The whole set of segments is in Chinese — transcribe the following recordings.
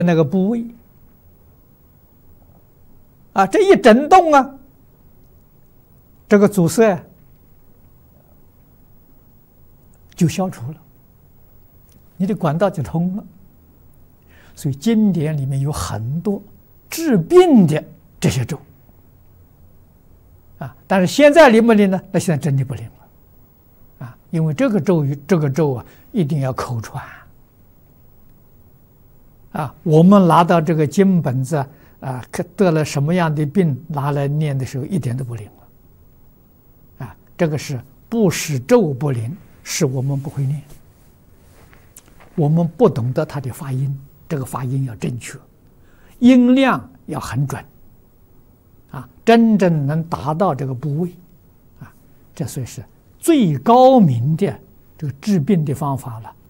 那个部位啊，这一震动啊，这个阻塞就消除了，你的管道就通了。所以经典里面有很多治病的这些咒啊，但是现在灵不灵呢？那现在真的不灵了啊，因为这个咒啊，一定要口传啊。我们拿到这个经本子啊，得了什么样的病，拿来念的时候，一点都不灵了啊。这个是不是咒不灵？是我们不会念，我们不懂得它的发音，这个发音要正确，音量要很准啊，真正能达到这个部位啊，这算是最高明的这个治病的方法了。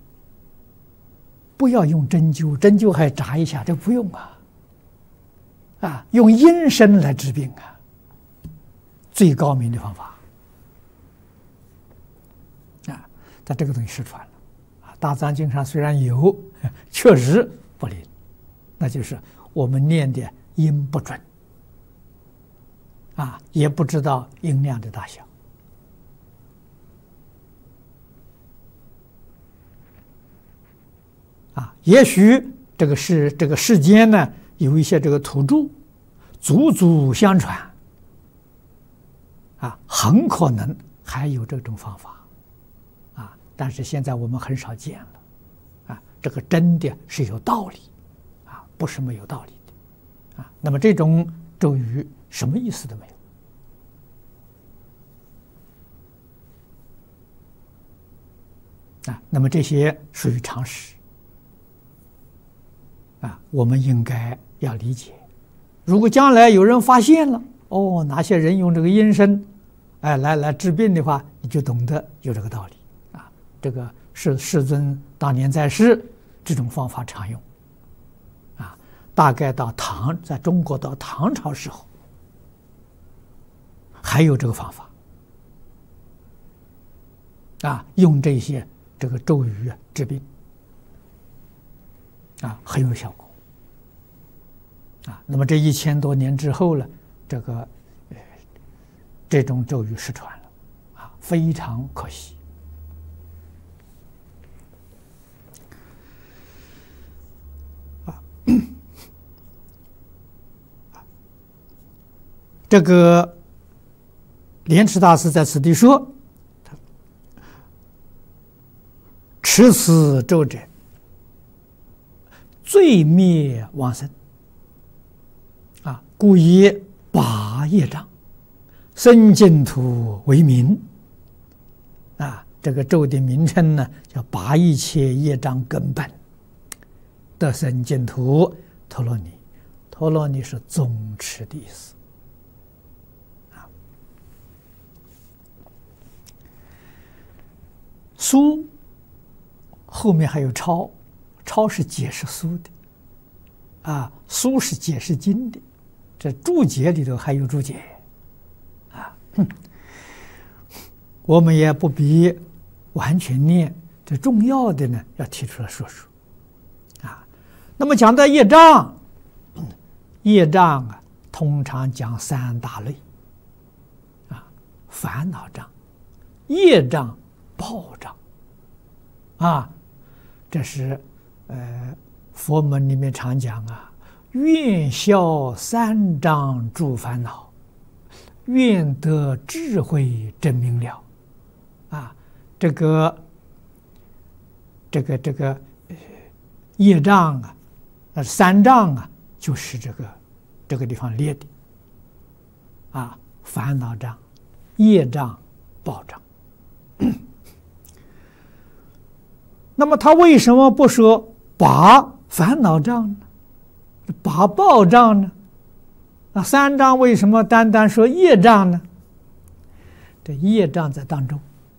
不要用针灸，针灸还扎一下，这不用啊，用音声来治病啊，最高明的方法啊。但这个东西失传了啊，大藏经上虽然有，确实不灵，那就是我们念的音不准啊，也不知道音量的大小啊。也许这个世间呢，有一些这个土著祖祖相传啊，很可能还有这种方法啊，但是现在我们很少见了啊。这个真的是有道理啊，不是没有道理的啊。那么这种咒语什么意思都没有啊。那么这些属于常识啊，我们应该要理解。如果将来有人发现了，哦，哪些人用这个音声，哎，来治病的话，你就懂得有这个道理啊。这个是世尊当年在世，这种方法常用啊。大概到在中国到唐朝时候，还有这个方法啊，用这些这个咒语治病啊，很有效果啊。那么这1000多年之后呢，这种咒语失传了啊，非常可惜啊。这个莲池大师在此地说：“持此咒者，罪灭往生啊，故以拔业障，生净土为名啊。”这个咒的名称呢，叫拔一切业障根本，得生净土陀罗尼。陀罗尼是总持的意思啊。疏后面还有抄，抄是解释疏的啊，疏是解释经的，这注解里头还有注解啊。我们也不必完全念，这重要的呢要提出来说说啊。那么讲到业障，业障啊，通常讲3大类啊：烦恼障、业障、报障啊。这是佛门里面常讲啊，愿消3障诸烦恼，愿得智慧真明了啊。这个业障啊，3障啊，就是这个地方列的啊：烦恼障、业障、报障。那么他为什么不说拔烦恼障呢？拔报障呢？那3障为什么单单说业障呢？这业障在当中，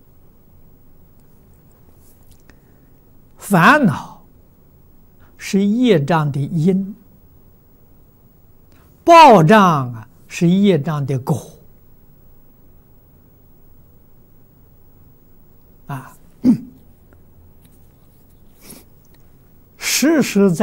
烦恼是业障的因，报障啊是业障的果啊。实实在